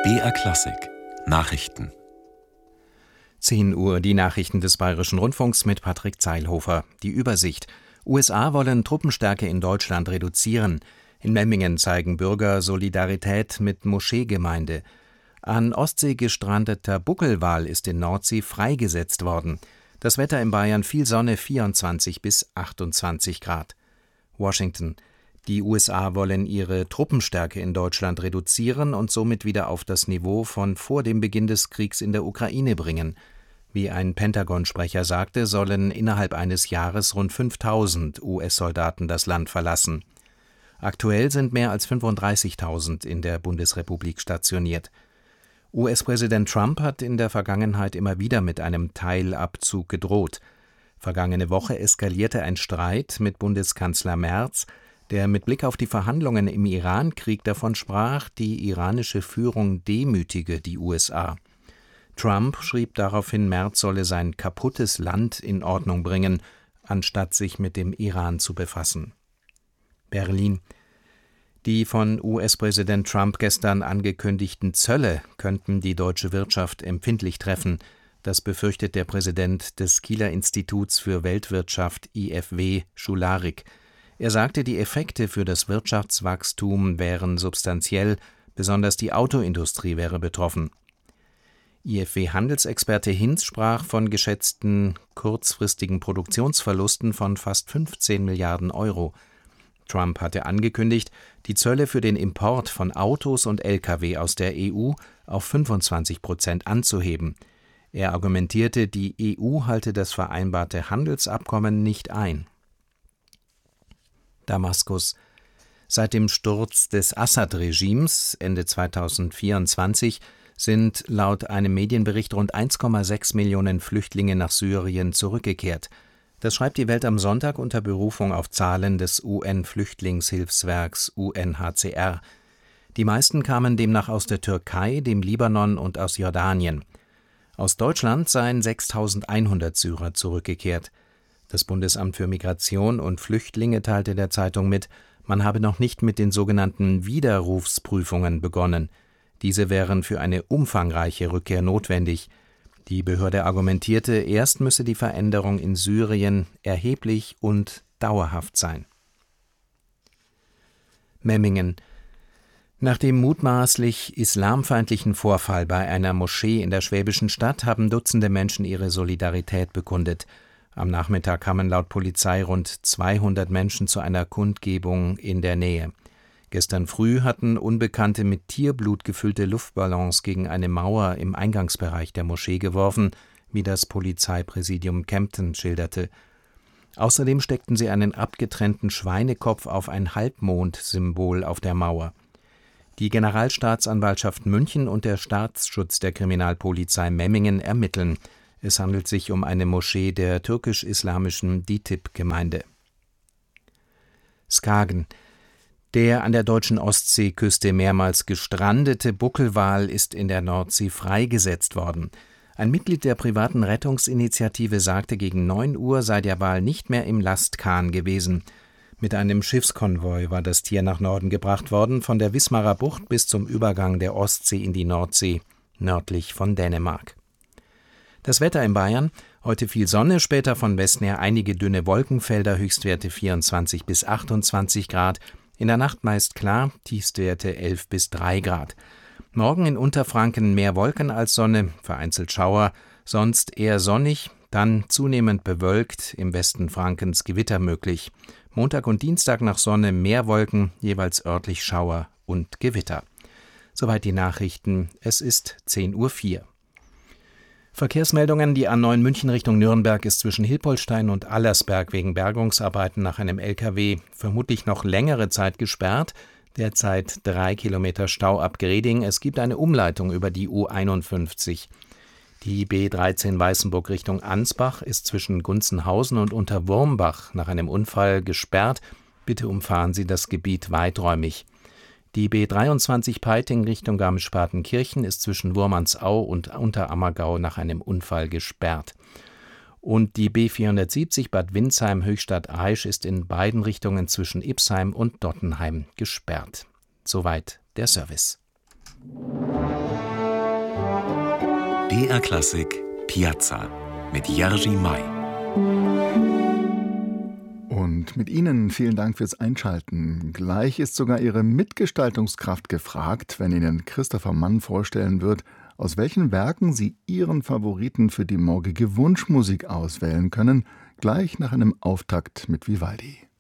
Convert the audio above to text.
BR Klassik Nachrichten. 10 Uhr, die Nachrichten des Bayerischen Rundfunks mit Patrick Zeilhofer. Die Übersicht: USA wollen Truppenstärke in Deutschland reduzieren. In Memmingen zeigen Bürger Solidarität mit Moscheegemeinde. An Ostsee gestrandeter Buckelwal ist in Nordsee freigesetzt worden. Das Wetter in Bayern: viel Sonne, 24 bis 28 Grad. Washington: Die USA wollen ihre Truppenstärke in Deutschland reduzieren und somit wieder auf das Niveau von vor dem Beginn des Kriegs in der Ukraine bringen. Wie ein Pentagon-Sprecher sagte, sollen innerhalb eines Jahres rund 5.000 US-Soldaten das Land verlassen. Aktuell sind mehr als 35.000 in der Bundesrepublik stationiert. US-Präsident Trump hat in der Vergangenheit immer wieder mit einem Teilabzug gedroht. Vergangene Woche eskalierte ein Streit mit Bundeskanzler Merz, der mit Blick auf die Verhandlungen im Iran-Krieg davon sprach, die iranische Führung demütige die USA. Trump schrieb daraufhin, Merz solle sein kaputtes Land in Ordnung bringen, anstatt sich mit dem Iran zu befassen. Berlin: Die von US-Präsident Trump gestern angekündigten Zölle könnten die deutsche Wirtschaft empfindlich treffen. Das befürchtet der Präsident des Kieler Instituts für Weltwirtschaft IFW, Schularik. Er sagte, die Effekte für das Wirtschaftswachstum wären substanziell, besonders die Autoindustrie wäre betroffen. IFW-Handelsexperte Hinz sprach von geschätzten kurzfristigen Produktionsverlusten von fast 15 Milliarden Euro. Trump hatte angekündigt, die Zölle für den Import von Autos und Lkw aus der EU auf 25% anzuheben. Er argumentierte, die EU halte das vereinbarte Handelsabkommen nicht ein. Damaskus: Seit dem Sturz des Assad-Regimes Ende 2024 sind laut einem Medienbericht rund 1,6 Millionen Flüchtlinge nach Syrien zurückgekehrt. Das schreibt die Welt am Sonntag unter Berufung auf Zahlen des UN-Flüchtlingshilfswerks UNHCR. Die meisten kamen demnach aus der Türkei, dem Libanon und aus Jordanien. Aus Deutschland seien 6.100 Syrer zurückgekehrt. Das Bundesamt für Migration und Flüchtlinge teilte der Zeitung mit, man habe noch nicht mit den sogenannten Widerrufsprüfungen begonnen. Diese wären für eine umfangreiche Rückkehr notwendig. Die Behörde argumentierte, erst müsse die Veränderung in Syrien erheblich und dauerhaft sein. Memmingen: Nach dem mutmaßlich islamfeindlichen Vorfall bei einer Moschee in der schwäbischen Stadt haben Dutzende Menschen ihre Solidarität bekundet. Am Nachmittag kamen laut Polizei rund 200 Menschen zu einer Kundgebung in der Nähe. Gestern früh hatten Unbekannte mit Tierblut gefüllte Luftballons gegen eine Mauer im Eingangsbereich der Moschee geworfen, wie das Polizeipräsidium Kempten schilderte. Außerdem steckten sie einen abgetrennten Schweinekopf auf ein Halbmond-Symbol auf der Mauer. Die Generalstaatsanwaltschaft München und der Staatsschutz der Kriminalpolizei Memmingen ermitteln. Es handelt sich um eine Moschee der türkisch-islamischen DİTİB-Gemeinde. Skagen: Der an der deutschen Ostseeküste mehrmals gestrandete Buckelwal ist in der Nordsee freigesetzt worden. Ein Mitglied der privaten Rettungsinitiative sagte, gegen 9 Uhr sei der Wal nicht mehr im Lastkahn gewesen. Mit einem Schiffskonvoi war das Tier nach Norden gebracht worden, von der Wismarer Bucht bis zum Übergang der Ostsee in die Nordsee, nördlich von Dänemark. Das Wetter in Bayern: Heute viel Sonne, später von Westen her einige dünne Wolkenfelder, Höchstwerte 24 bis 28 Grad. In der Nacht meist klar, Tiefstwerte 11 bis 3 Grad. Morgen in Unterfranken mehr Wolken als Sonne, vereinzelt Schauer, sonst eher sonnig, dann zunehmend bewölkt, im Westen Frankens Gewitter möglich. Montag und Dienstag nach Sonne mehr Wolken, jeweils örtlich Schauer und Gewitter. Soweit die Nachrichten, es ist 10:04 Uhr. Verkehrsmeldungen: Die A9 München Richtung Nürnberg ist zwischen Hilpoltstein und Allersberg wegen Bergungsarbeiten nach einem Lkw vermutlich noch längere Zeit gesperrt. Derzeit 3 Kilometer Stau ab Greding. Es gibt eine Umleitung über die U51. Die B13 Weißenburg Richtung Ansbach ist zwischen Gunzenhausen und Unterwurmbach nach einem Unfall gesperrt. Bitte umfahren Sie das Gebiet weiträumig. Die B23 Peiting Richtung Garmisch-Partenkirchen ist zwischen Wurmansau und Unterammergau nach einem Unfall gesperrt. Und die B470 Bad Windsheim-Höchstadt-Aisch ist in beiden Richtungen zwischen Ipsheim und Dottenheim gesperrt. Soweit der Service. BR Klassik Piazza mit Jerzy May. Und mit Ihnen vielen Dank fürs Einschalten. Gleich ist sogar Ihre Mitgestaltungskraft gefragt, wenn Ihnen Christopher Mann vorstellen wird, aus welchen Werken Sie Ihren Favoriten für die morgige Wunschmusik auswählen können, gleich nach einem Auftakt mit Vivaldi.